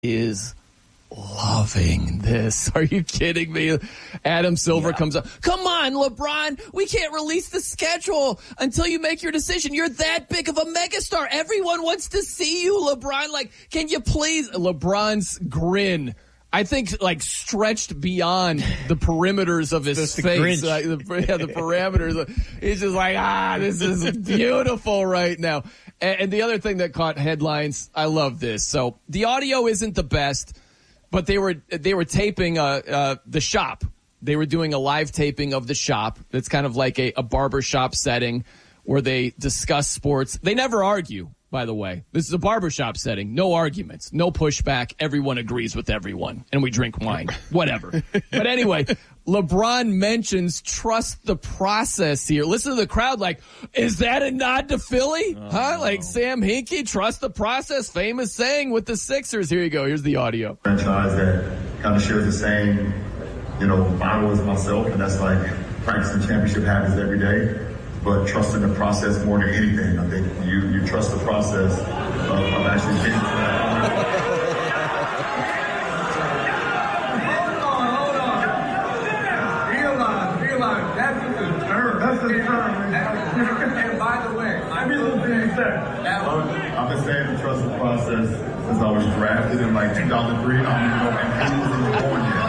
is loving this. Are you kidding me? Adam Silver comes up. Come on, LeBron. We can't release the schedule until you make your decision. You're that big of a megastar. Everyone wants to see you, LeBron. Like, can you please? LeBron's grin, I think, like, stretched beyond the perimeters of his face. The parameters. He's just like, this is beautiful right now. And the other thing that caught headlines, I love this. So the audio isn't the best, but they were taping the shop. They were doing a live taping of the shop. It's kind of like a barbershop setting where they discuss sports. They never argue, by the way. This is a barbershop setting. No arguments, no pushback. Everyone agrees with everyone, and we drink wine. Whatever. But anyway, LeBron mentions trust the process here. Listen to the crowd like, is that a nod to Philly? Like Sam Hinkie, trust the process, famous saying with the Sixers. Here you go. Here's the audio. Franchise that kind of shares the same, motto as myself, and that's like practicing championship habits every day. But trusting the process more than anything. I think you trust the process of actually getting to that. Hold on. Realize. That's the term. That's the term. And by the way, I've been saying to trust the process since I was drafted in like 2003. I don't even know when he was even born yet.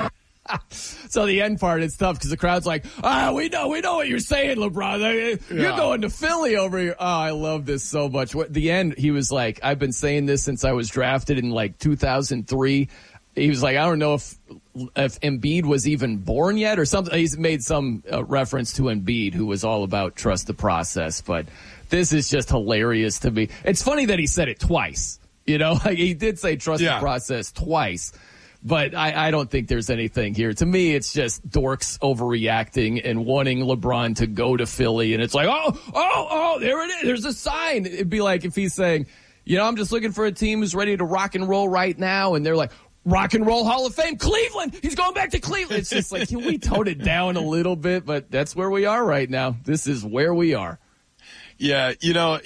So the end part is tough because the crowd's like, we know what you're saying, LeBron. You're going to Philly over here. Oh, I love this so much. The end, he was like, I've been saying this since I was drafted in like 2003. He was like, I don't know if Embiid was even born yet or something. He's made some reference to Embiid, who was all about trust the process. But this is just hilarious to me. It's funny that he said it twice. Like he did say trust the process twice. But I don't think there's anything here. To me, it's just dorks overreacting and wanting LeBron to go to Philly. And it's like, oh, there it is. There's a sign. It'd be like if he's saying, I'm just looking for a team who's ready to rock and roll right now. And they're like, Rock and Roll Hall of Fame, Cleveland. He's going back to Cleveland. It's just like, can we tone it down a little bit? But that's where we are right now. This is where we are. Yeah,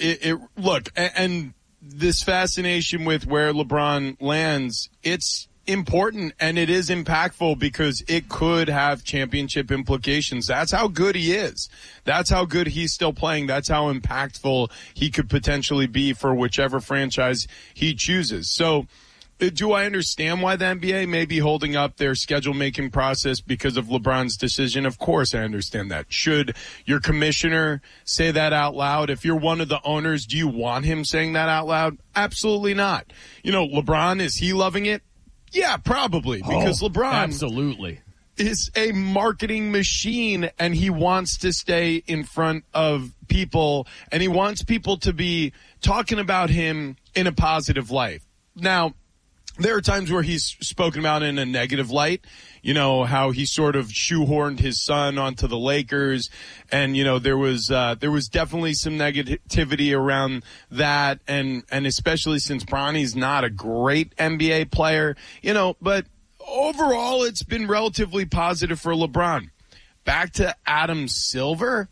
look, and this fascination with where LeBron lands, it's important and it is impactful because it could have championship implications. That's how good he is. That's how good he's still playing. That's how impactful he could potentially be for whichever franchise he chooses. So do I understand why the NBA may be holding up their schedule-making process because of LeBron's decision? Of course I understand that. Should your commissioner say that out loud? If you're one of the owners, do you want him saying that out loud? Absolutely not. LeBron, is he loving it? Yeah, probably, because LeBron absolutely is a marketing machine, and he wants to stay in front of people, and he wants people to be talking about him in a positive light. Now, there are times where he's spoken about in a negative light, how he sort of shoehorned his son onto the Lakers. And, there was definitely some negativity around that. And especially since Bronny's not a great NBA player, but overall it's been relatively positive for LeBron. Back to Adam Silver,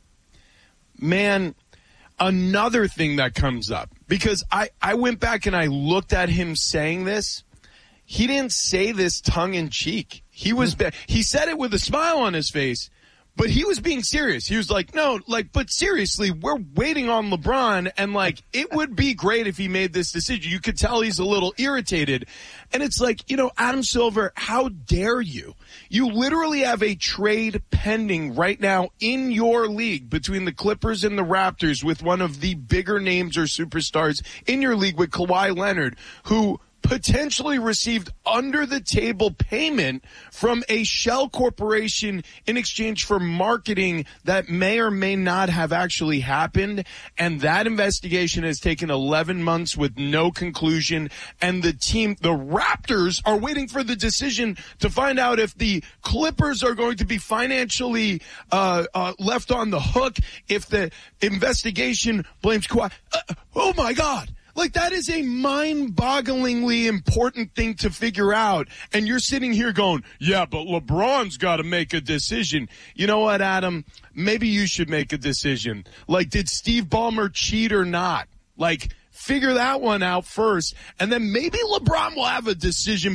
man, another thing that comes up, because I went back and I looked at him saying this. He didn't say this tongue in cheek. He said it with a smile on his face, but he was being serious. He was like, no, but seriously, we're waiting on LeBron, and it would be great if he made this decision. You could tell he's a little irritated. And it's like, Adam Silver, how dare you? You literally have a trade pending right now in your league between the Clippers and the Raptors with one of the bigger names or superstars in your league with Kawhi Leonard, who potentially received under-the-table payment from a shell corporation in exchange for marketing that may or may not have actually happened. And that investigation has taken 11 months with no conclusion. And the Raptors, are waiting for the decision to find out if the Clippers are going to be financially left on the hook if the investigation blames Kawhi. Oh, my God. That is a mind-bogglingly important thing to figure out. And you're sitting here going, yeah, but LeBron's got to make a decision. You know what, Adam? Maybe you should make a decision. Did Steve Ballmer cheat or not? Figure that one out first, and then maybe LeBron will have a decision